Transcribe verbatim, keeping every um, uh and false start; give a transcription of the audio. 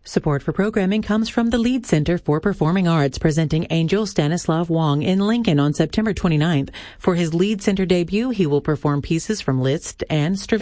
Support for programming comes from the Lead Center for Performing Arts, presenting Angel Stanislav Wong in Lincoln on September twenty-ninth. For his Lead Center debut, he will perform pieces from Liszt and Stravinsky.